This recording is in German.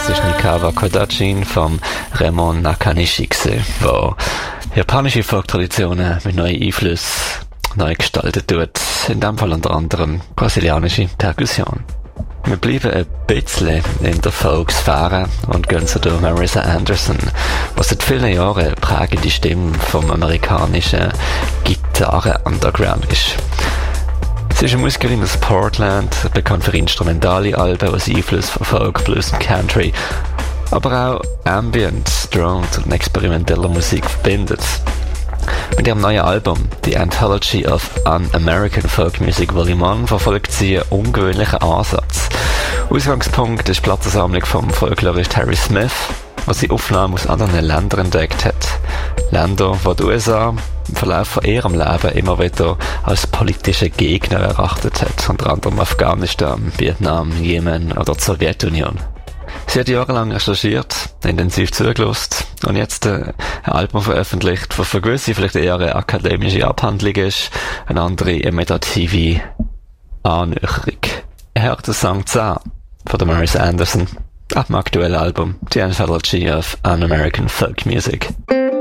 das ist Nikawa Kodachin vom Remon Nakanishi der japanische Folk-Traditionen mit neuen Einflüssen neu gestaltet tut. In dem Fall unter anderem brasilianische Perkussion. Wir bleiben ein bisschen in der Folk-Sphäre und gehen zu der Marissa Anderson, was seit vielen Jahren eine prägende Stimme vom amerikanischen Gitarren-Underground ist. Sie ist eine Musikerin aus Portland, bekannt für instrumentale Alben, was Einfluss von Folk, Blues und Country, aber auch Ambient, Drone und experimenteller Musik verbindet. Mit ihrem neuen Album, The Anthology of Un-American Folk Music Volume 1, verfolgt sie einen ungewöhnlichen Ansatz. Ausgangspunkt ist die Plattensammlung vom Folklorist Harry Smith, was sie Aufnahmen aus anderen Ländern entdeckt hat. Länder, die die USA im Verlauf von ihrem Leben immer wieder als politische Gegner erachtet hat, unter anderem Afghanistan, Vietnam, Jemen oder die Sowjetunion. Sie hat jahrelang recherchiert, intensiv zugelassen und jetzt ein Album veröffentlicht, das für gewisse vielleicht eher eine akademische Abhandlung ist, eine andere eine meditative Annäherung. Er hört den Song 10 von der Marissa Anderson ab dem aktuellen Album The Anthology of Un-American Folk Music.